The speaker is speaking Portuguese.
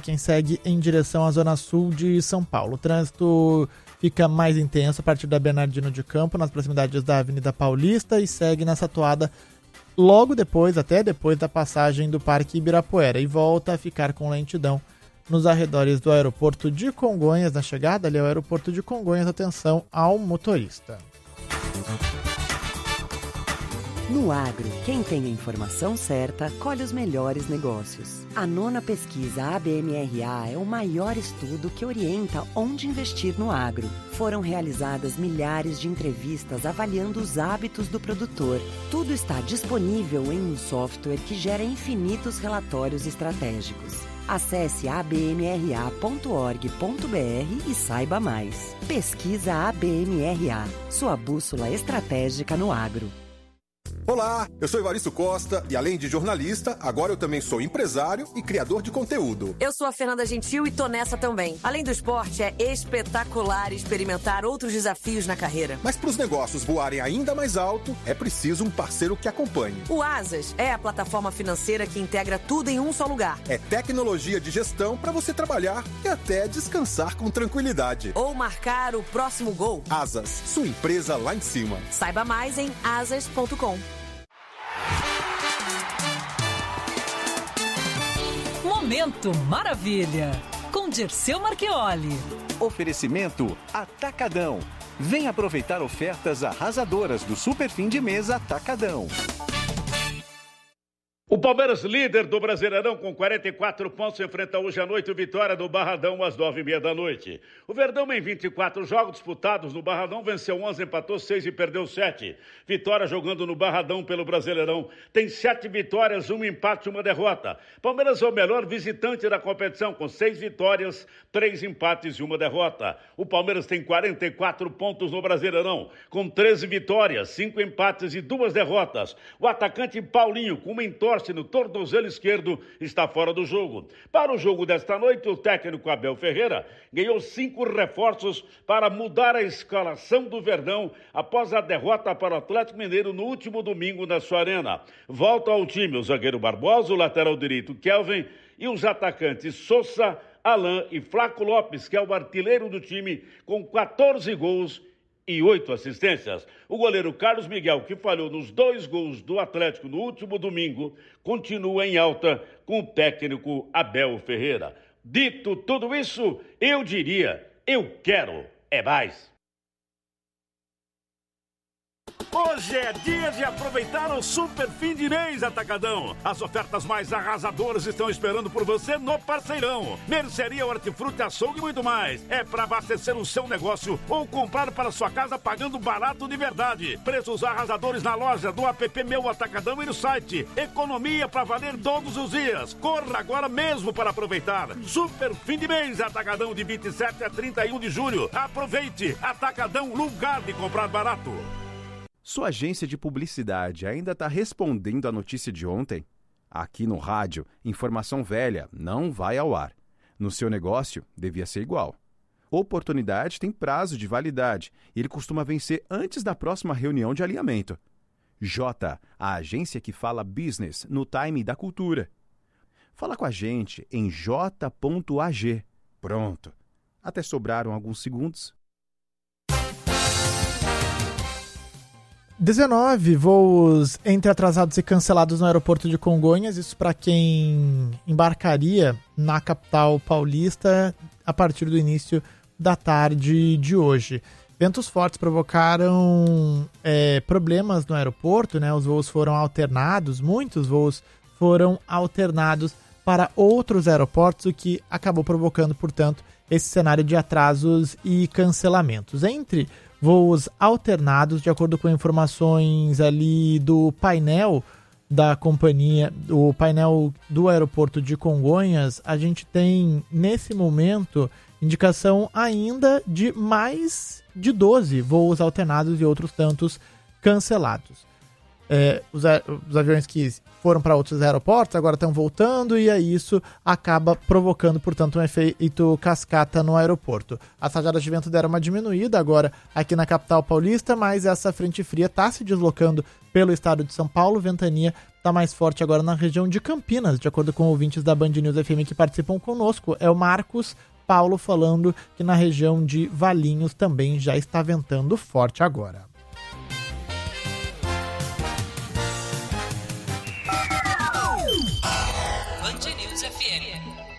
quem segue em direção à zona sul de São Paulo. O trânsito fica mais intenso a partir da Bernardino de Campo, nas proximidades da Avenida Paulista, e segue nessa toada logo depois, até depois da passagem do Parque Ibirapuera, e volta a ficar com lentidão nos arredores do aeroporto de Congonhas, na chegada ali ao aeroporto de Congonhas. Atenção ao motorista. No agro, quem tem a informação certa, colhe os melhores negócios. A 9ª pesquisa ABMRA é o maior estudo que orienta onde investir no agro. Foram realizadas milhares de entrevistas avaliando os hábitos do produtor. Tudo está disponível em um software que gera infinitos relatórios estratégicos. Acesse abmra.org.br e saiba mais. Pesquisa ABMRA, sua bússola estratégica no agro. Olá, eu sou Evaristo Costa e além de jornalista, agora eu também sou empresário e criador de conteúdo. Eu sou a Fernanda Gentil e tô nessa também. Além do esporte, é espetacular experimentar outros desafios na carreira. Mas para os negócios voarem ainda mais alto, é preciso um parceiro que acompanhe. O Asas é a plataforma financeira que integra tudo em um só lugar. É tecnologia de gestão para você trabalhar e até descansar com tranquilidade. Ou marcar o próximo gol. Asas, sua empresa lá em cima. Saiba mais em asas.com. Momento Maravilha, com Dirceu Marchioli. Oferecimento Atacadão. Vem aproveitar ofertas arrasadoras do Super Fim de Mês Atacadão. O Palmeiras, líder do Brasileirão, com 44 pontos, enfrenta hoje à noite o Vitória do Barradão, às 9h30 da noite. O Verdão, em 24 jogos disputados no Barradão, venceu 11, empatou 6 e perdeu 7. Vitória, jogando no Barradão pelo Brasileirão, tem 7 vitórias, 1 empate e 1 derrota. Palmeiras é o melhor visitante da competição, com 6 vitórias, 3 empates e 1 derrota. O Palmeiras tem 44 pontos no Brasileirão, com 13 vitórias, 5 empates e 2 derrotas. O atacante Paulinho, com uma entorse no tornozelo esquerdo, está fora do jogo. Para o jogo desta noite, o técnico Abel Ferreira ganhou 5 reforços para mudar a escalação do Verdão após a derrota para o Atlético Mineiro no último domingo na sua arena. Volta ao time o zagueiro Barbosa, o lateral direito Kelvin e os atacantes Sousa, Alain e Flaco Lopes, que é o artilheiro do time, com 14 gols e 8 assistências. O goleiro Carlos Miguel, que falhou nos 2 gols do Atlético no último domingo, continua em alta com o técnico Abel Ferreira. Dito tudo isso, eu diria, eu quero é mais. Hoje é dia de aproveitar o Super Fim de Mês Atacadão. As ofertas mais arrasadoras estão esperando por você no Parceirão. Mercearia, hortifruti, açougue e muito mais. É para abastecer o seu negócio ou comprar para sua casa pagando barato de verdade. Preços arrasadores na loja, do app Meu Atacadão e no site. Economia para valer todos os dias. Corra agora mesmo para aproveitar. Super Fim de Mês Atacadão, de 27 a 31 de julho. Aproveite. Atacadão, lugar de comprar barato. Sua agência de publicidade ainda está respondendo à notícia de ontem? Aqui no rádio, informação velha não vai ao ar. No seu negócio, devia ser igual. Oportunidade tem prazo de validade e ele costuma vencer antes da próxima reunião de alinhamento. J, a agência que fala business no time da cultura. Fala com a gente em j.ag. Pronto. Até sobraram alguns segundos. 19 voos entre atrasados e cancelados no aeroporto de Congonhas, isso para quem embarcaria na capital paulista a partir do início da tarde de hoje. Ventos fortes provocaram problemas no aeroporto, né? Os voos foram alternados, muitos voos foram alternados para outros aeroportos, o que acabou provocando, portanto, esse cenário de atrasos e cancelamentos. Entre voos alternados, de acordo com informações ali do painel da companhia, o painel do aeroporto de Congonhas, a gente tem, nesse momento, indicação ainda de mais de 12 voos alternados e outros tantos cancelados. os aviões que foram para outros aeroportos agora estão voltando, e aí isso acaba provocando, portanto, um efeito cascata no aeroporto. As rajadas de vento deram uma diminuída agora aqui na capital paulista, mas essa frente fria está se deslocando pelo estado de São Paulo. Ventania está mais forte agora na região de Campinas, de acordo com ouvintes da Band News FM que participam conosco. É o Marcos Paulo falando que na região de Valinhos também já está ventando forte agora. Band News FM.